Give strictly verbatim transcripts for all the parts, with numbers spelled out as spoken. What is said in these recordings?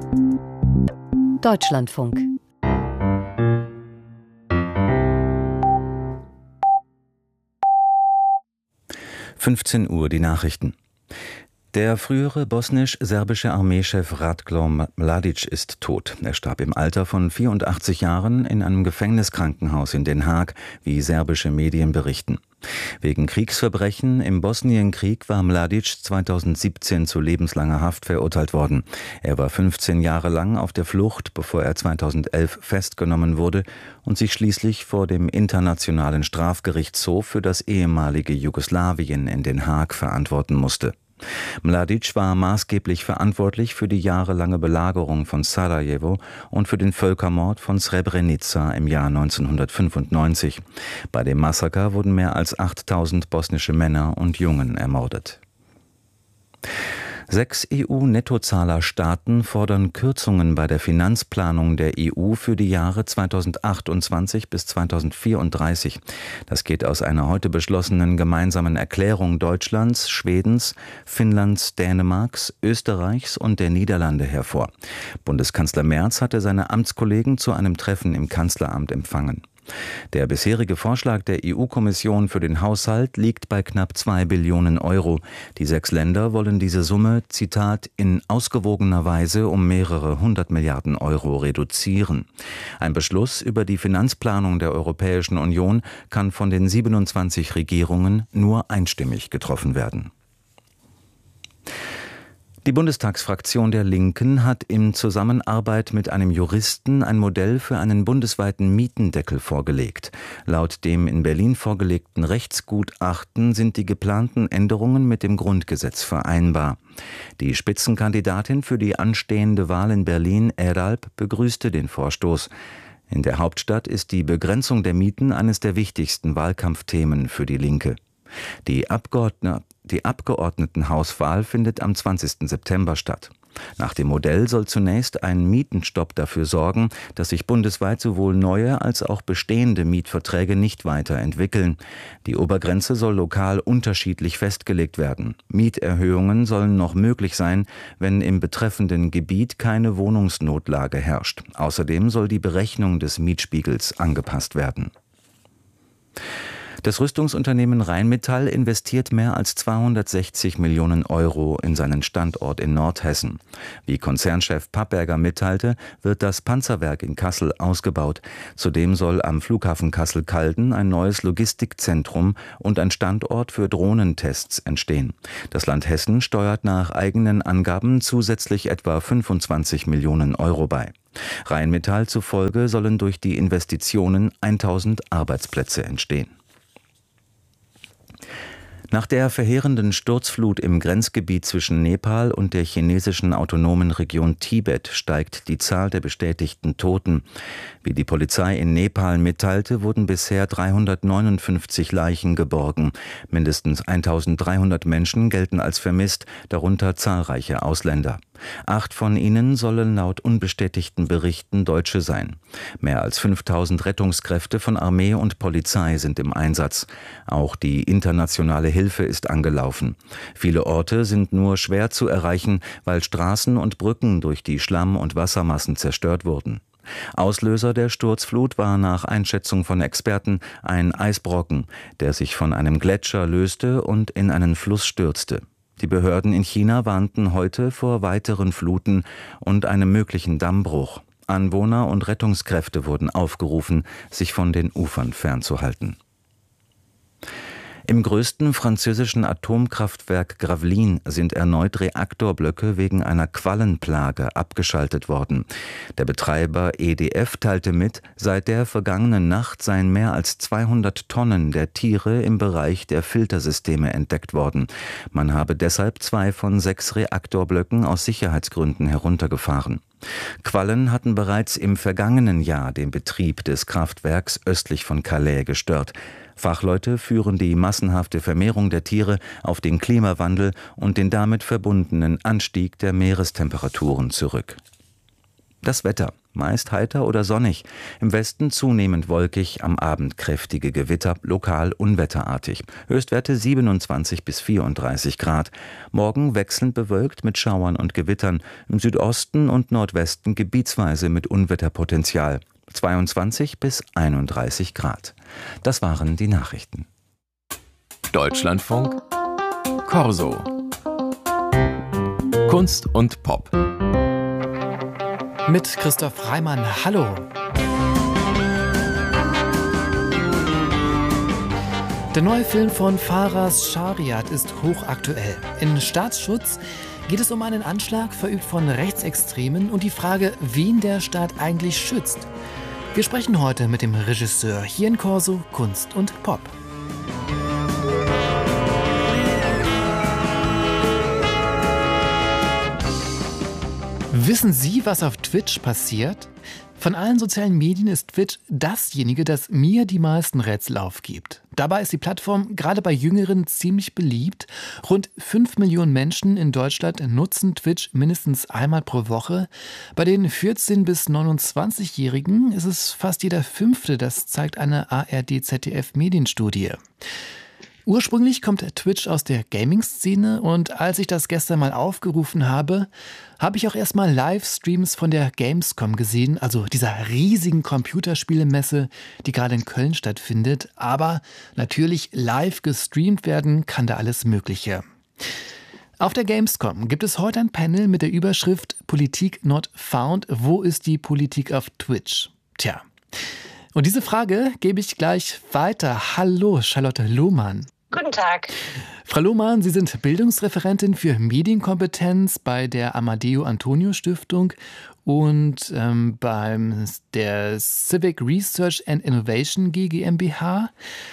Deutschlandfunk. fünfzehn Uhr die Nachrichten. Der frühere bosnisch-serbische Armeechef Ratko Mladic ist tot. Er starb im Alter von vierundachtzig Jahren in einem Gefängniskrankenhaus in Den Haag, wie serbische Medien berichten. Wegen Kriegsverbrechen im Bosnienkrieg war Mladic zweitausendsiebzehn zu lebenslanger Haft verurteilt worden. Er war fünfzehn Jahre lang auf der Flucht, bevor er zweitausendelf festgenommen wurde und sich schließlich vor dem Internationalen Strafgerichtshof für das ehemalige Jugoslawien in Den Haag verantworten musste. Mladic war maßgeblich verantwortlich für die jahrelange Belagerung von Sarajevo und für den Völkermord von Srebrenica im Jahr neunzehnhundertfünfundneunzig. Bei dem Massaker wurden mehr als achttausend bosnische Männer und Jungen ermordet. Sechs E U-Nettozahlerstaaten fordern Kürzungen bei der Finanzplanung der E U für die Jahre zweitausendachtundzwanzig bis zweitausendvierunddreißig. Das geht aus einer heute beschlossenen gemeinsamen Erklärung Deutschlands, Schwedens, Finnlands, Dänemarks, Österreichs und der Niederlande hervor. Bundeskanzler Merz hatte seine Amtskollegen zu einem Treffen im Kanzleramt empfangen. Der bisherige Vorschlag der E U-Kommission für den Haushalt liegt bei knapp zwei Billionen Euro. Die sechs Länder wollen diese Summe, Zitat, in ausgewogener Weise um mehrere hundert Milliarden Euro reduzieren. Ein Beschluss über die Finanzplanung der Europäischen Union kann von den siebenundzwanzig Regierungen nur einstimmig getroffen werden. Die Bundestagsfraktion der Linken hat in Zusammenarbeit mit einem Juristen ein Modell für einen bundesweiten Mietendeckel vorgelegt. Laut dem in Berlin vorgelegten Rechtsgutachten sind die geplanten Änderungen mit dem Grundgesetz vereinbar. Die Spitzenkandidatin für die anstehende Wahl in Berlin, Eralp, begrüßte den Vorstoß. In der Hauptstadt ist die Begrenzung der Mieten eines der wichtigsten Wahlkampfthemen für die Linke. Die Abgeordnete Die Abgeordnetenhauswahl findet am zwanzigsten September statt. Nach dem Modell soll zunächst ein Mietenstopp dafür sorgen, dass sich bundesweit sowohl neue als auch bestehende Mietverträge nicht weiterentwickeln. Die Obergrenze soll lokal unterschiedlich festgelegt werden. Mieterhöhungen sollen noch möglich sein, wenn im betreffenden Gebiet keine Wohnungsnotlage herrscht. Außerdem soll die Berechnung des Mietspiegels angepasst werden. Das Rüstungsunternehmen Rheinmetall investiert mehr als zweihundertsechzig Millionen Euro in seinen Standort in Nordhessen. Wie Konzernchef Papperger mitteilte, wird das Panzerwerk in Kassel ausgebaut. Zudem soll am Flughafen Kassel-Calden ein neues Logistikzentrum und ein Standort für Drohnentests entstehen. Das Land Hessen steuert nach eigenen Angaben zusätzlich etwa fünfundzwanzig Millionen Euro bei. Rheinmetall zufolge sollen durch die Investitionen tausend Arbeitsplätze entstehen. Nach der verheerenden Sturzflut im Grenzgebiet zwischen Nepal und der chinesischen autonomen Region Tibet steigt die Zahl der bestätigten Toten. Wie die Polizei in Nepal mitteilte, wurden bisher dreihundertneunundfünfzig Leichen geborgen. Mindestens eintausenddreihundert Menschen gelten als vermisst, darunter zahlreiche Ausländer. Acht von ihnen sollen laut unbestätigten Berichten Deutsche sein. Mehr als fünftausend Rettungskräfte von Armee und Polizei sind im Einsatz. Auch die internationale Hilfe ist angelaufen. Viele Orte sind nur schwer zu erreichen, weil Straßen und Brücken durch die Schlamm- und Wassermassen zerstört wurden. Auslöser der Sturzflut war nach Einschätzung von Experten ein Eisbrocken, der sich von einem Gletscher löste und in einen Fluss stürzte. Die Behörden in China warnten heute vor weiteren Fluten und einem möglichen Dammbruch. Anwohner und Rettungskräfte wurden aufgerufen, sich von den Ufern fernzuhalten. Im größten französischen Atomkraftwerk Gravelines sind erneut Reaktorblöcke wegen einer Quallenplage abgeschaltet worden. Der Betreiber E D F teilte mit, seit der vergangenen Nacht seien mehr als zweihundert Tonnen der Tiere im Bereich der Filtersysteme entdeckt worden. Man habe deshalb zwei von sechs Reaktorblöcken aus Sicherheitsgründen heruntergefahren. Quallen hatten bereits im vergangenen Jahr den Betrieb des Kraftwerks östlich von Calais gestört. Fachleute führen die massenhafte Vermehrung der Tiere auf den Klimawandel und den damit verbundenen Anstieg der Meerestemperaturen zurück. Das Wetter. meist heiter oder sonnig. Im Westen zunehmend wolkig, am Abend kräftige Gewitter, lokal unwetterartig. Höchstwerte siebenundzwanzig bis vierunddreißig Grad. Morgen wechselnd bewölkt mit Schauern und Gewittern. Im Südosten und Nordwesten gebietsweise mit Unwetterpotenzial. zweiundzwanzig bis einunddreißig Grad. Das waren die Nachrichten. Deutschlandfunk Corso. Kunst und Pop. Mit Christoph Reimann. Hallo. Der neue Film von Faraz Shariat ist hochaktuell. In Staatsschutz geht es um einen Anschlag, verübt von Rechtsextremen und die Frage, wen der Staat eigentlich schützt. Wir sprechen heute mit dem Regisseur hier in Corso Kunst und Pop. Wissen Sie, was auf Twitch passiert? Von allen sozialen Medien ist Twitch dasjenige, das mir die meisten Rätsel aufgibt. Dabei ist die Plattform gerade bei Jüngeren ziemlich beliebt. Rund fünf Millionen Menschen in Deutschland nutzen Twitch mindestens einmal pro Woche. Bei den vierzehn- bis neunundzwanzigjährigen ist es fast jeder Fünfte, das zeigt eine A R D-Z D F-Medienstudie. Ursprünglich kommt Twitch aus der Gaming-Szene und als ich das gestern mal aufgerufen habe, habe ich auch erstmal Livestreams von der Gamescom gesehen, also dieser riesigen Computerspielemesse, die gerade in Köln stattfindet. Aber natürlich live gestreamt werden kann da alles Mögliche. Auf der Gamescom gibt es heute ein Panel mit der Überschrift Politik not found. Wo ist die Politik auf Twitch? Tja. Und diese Frage gebe ich gleich weiter. Hallo, Charlotte Lohmann. Guten Tag. Frau Lohmann, Sie sind Bildungsreferentin für Medienkompetenz bei der Amadeo Antonio Stiftung und ähm, beim der Civic Research and Innovation GmbH.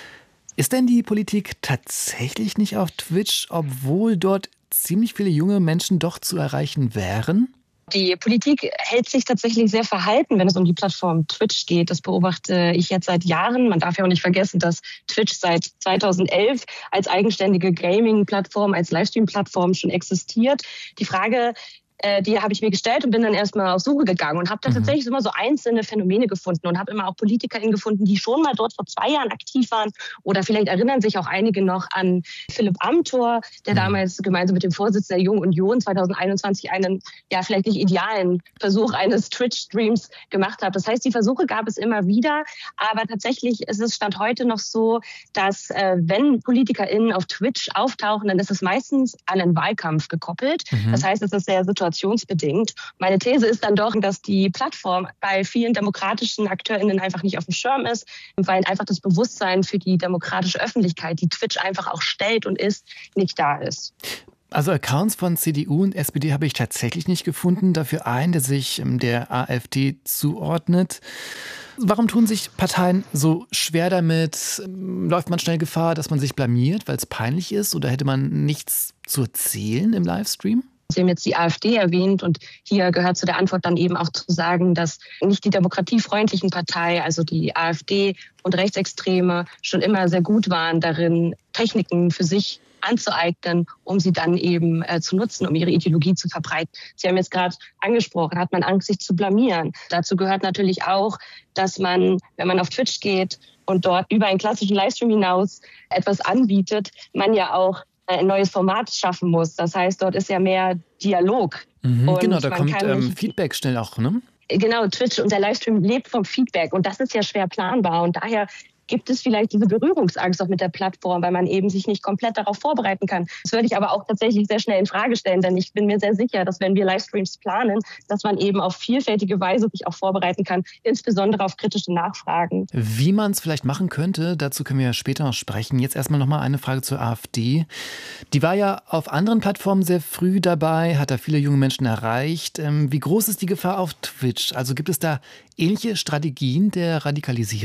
Ist denn die Politik tatsächlich nicht auf Twitch, obwohl dort ziemlich viele junge Menschen doch zu erreichen wären? Die Politik hält sich tatsächlich sehr verhalten, wenn es um die Plattform Twitch geht. Das beobachte ich jetzt seit Jahren. Man darf ja auch nicht vergessen, dass Twitch seit zweitausendelf als eigenständige Gaming-Plattform, als Livestream-Plattform schon existiert. Die Frage, äh, die habe ich mir gestellt und bin dann erstmal auf Suche gegangen und habe da mhm. tatsächlich immer so einzelne Phänomene gefunden und habe immer auch PolitikerInnen gefunden, die schon mal dort vor zwei Jahren aktiv waren. Oder vielleicht erinnern sich auch einige noch an Philipp Amthor, der mhm. damals gemeinsam mit dem Vorsitzenden der Jungen Union zweitausendeinundzwanzig einen, ja vielleicht nicht idealen Versuch eines Twitch-Streams gemacht hat. Das heißt, die Versuche gab es immer wieder, aber tatsächlich ist es Stand heute noch so, dass äh, wenn PolitikerInnen auf Twitch auftauchen, dann ist es meistens an einen Wahlkampf gekoppelt. Mhm. Das heißt, es ist sehr situationsbedingt. Meine These ist dann doch, dass die Plattform bei vielen demokratischen AkteurInnen einfach nicht auf dem Schirm ist, weil einfach das Bewusstsein für die demokratische Öffentlichkeit, die Twitch einfach auch stellt und ist, nicht da ist. Also Accounts von C D U und S P D habe ich tatsächlich nicht gefunden, dafür einen, der sich der AfD zuordnet. Warum tun sich Parteien so schwer damit? Läuft man schnell Gefahr, dass man sich blamiert, weil es peinlich ist? Oder hätte man nichts zu erzählen im Livestream? Sie haben jetzt die AfD erwähnt und hier gehört zu der Antwort dann eben auch zu sagen, dass nicht die demokratiefreundlichen Parteien, also die AfD und Rechtsextreme, schon immer sehr gut waren darin, Techniken für sich anzueignen, um sie dann eben äh, zu nutzen, um ihre Ideologie zu verbreiten. Sie haben jetzt gerade angesprochen, hat man Angst, sich zu blamieren. Dazu gehört natürlich auch, dass man, wenn man auf Twitch geht und dort über einen klassischen Livestream hinaus etwas anbietet, man ja auch ein neues Format schaffen muss. Das heißt, dort ist ja mehr Dialog. Mhm, und genau, da kommt ähm, Feedback schnell auch, ne? Genau, Twitch und der Livestream lebt vom Feedback und das ist ja schwer planbar und daher gibt es vielleicht diese Berührungsangst auch mit der Plattform, weil man eben sich nicht komplett darauf vorbereiten kann. Das würde ich aber auch tatsächlich sehr schnell in Frage stellen, denn ich bin mir sehr sicher, dass wenn wir Livestreams planen, dass man eben auf vielfältige Weise sich auch vorbereiten kann, insbesondere auf kritische Nachfragen. Wie man es vielleicht machen könnte, dazu können wir ja später noch sprechen. Jetzt erstmal nochmal eine Frage zur AfD. Die war ja auf anderen Plattformen sehr früh dabei, hat da viele junge Menschen erreicht. Wie groß ist die Gefahr auf Twitch? Also gibt es da ähnliche Strategien der Radikalisierung?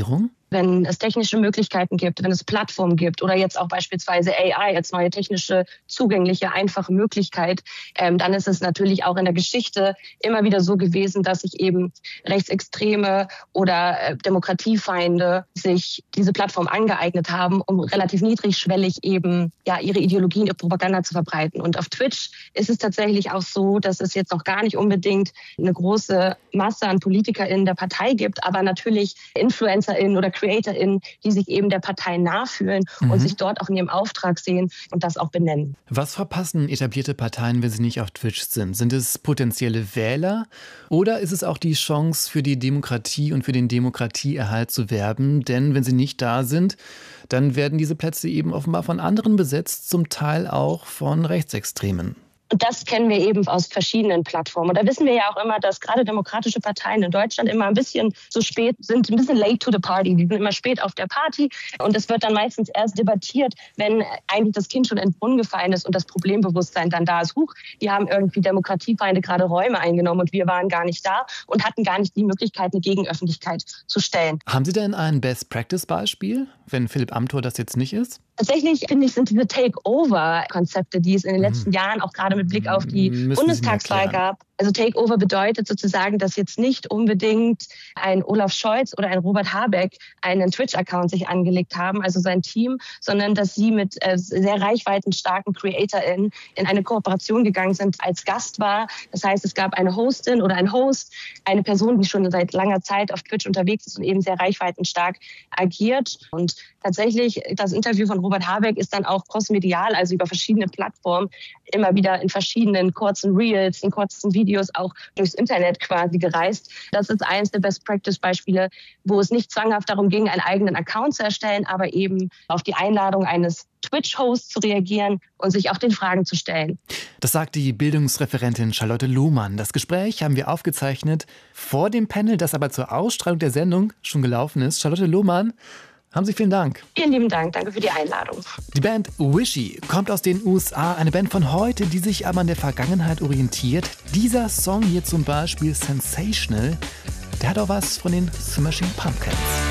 wenn es technische Möglichkeiten gibt, wenn es Plattformen gibt oder jetzt auch beispielsweise A I als neue technische, zugängliche, einfache Möglichkeit, ähm, dann ist es natürlich auch in der Geschichte immer wieder so gewesen, dass sich eben Rechtsextreme oder äh, Demokratiefeinde sich diese Plattform angeeignet haben, um relativ niedrigschwellig eben ja ihre Ideologien, ihre Propaganda zu verbreiten. Und auf Twitch ist es tatsächlich auch so, dass es jetzt noch gar nicht unbedingt eine große Masse an PolitikerInnen der Partei gibt, aber natürlich InfluencerInnen oder CreatorInnen, die sich eben der Partei nachfühlen mhm. und sich dort auch in ihrem Auftrag sehen und das auch benennen. Was verpassen etablierte Parteien, wenn sie nicht auf Twitch sind? Sind es potenzielle Wähler oder ist es auch die Chance für die Demokratie und für den Demokratieerhalt zu werben? Denn wenn sie nicht da sind, dann werden diese Plätze eben offenbar von anderen besetzt, zum Teil auch von Rechtsextremen. Und das kennen wir eben aus verschiedenen Plattformen. Und da wissen wir ja auch immer, dass gerade demokratische Parteien in Deutschland immer ein bisschen so spät sind, ein bisschen late to the party. Die sind immer spät auf der Party. Und es wird dann meistens erst debattiert, wenn eigentlich das Kind schon in den Brunnen gefallen ist und das Problembewusstsein dann da ist. Huch, die haben irgendwie Demokratiefeinde gerade Räume eingenommen und wir waren gar nicht da und hatten gar nicht die Möglichkeit, eine Gegenöffentlichkeit zu stellen. Haben Sie denn ein Best-Practice-Beispiel, wenn Philipp Amthor das jetzt nicht ist? Tatsächlich, finde ich, sind diese Takeover-Konzepte, die es in den letzten mhm. Jahren auch gerade mit Blick auf die Müssen Bundestagswahl gab. Also Takeover bedeutet sozusagen, dass jetzt nicht unbedingt ein Olaf Scholz oder ein Robert Habeck einen Twitch-Account sich angelegt haben, also sein Team, sondern dass sie mit äh, sehr reichweitenstarken CreatorInnen in eine Kooperation gegangen sind, als Gast war. Das heißt, es gab eine Hostin oder einen Host, eine Person, die schon seit langer Zeit auf Twitch unterwegs ist und eben sehr reichweitenstark agiert. Und tatsächlich, das Interview von Robert Habeck ist dann auch crossmedial, also über verschiedene Plattformen, immer wieder in verschiedenen kurzen Reels, in kurzen Videos auch durchs Internet quasi gereist. Das ist eines der Best-Practice-Beispiele, wo es nicht zwanghaft darum ging, einen eigenen Account zu erstellen, aber eben auf die Einladung eines Twitch-Hosts zu reagieren und sich auch den Fragen zu stellen. Das sagt die Bildungsreferentin Charlotte Lohmann. Das Gespräch haben wir aufgezeichnet vor dem Panel, das aber zur Ausstrahlung der Sendung schon gelaufen ist. Charlotte Lohmann, haben Sie vielen Dank. Vielen lieben Dank, danke für die Einladung. Die Band Wishy kommt aus den U S A, eine Band von heute, die sich aber an der Vergangenheit orientiert. Dieser Song hier zum Beispiel, Sensational, der hat auch was von den Smashing Pumpkins.